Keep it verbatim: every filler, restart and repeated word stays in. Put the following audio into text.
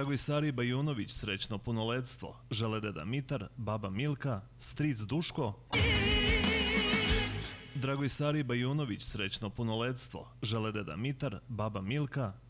Dragoj-Sari Bajunović srećno punoletstvo, žele deda Mitar, baba Milka, stric Duško. Dragoj-Sari Bajunović srećno punoletstvo, žele deda Mitar, baba Milka,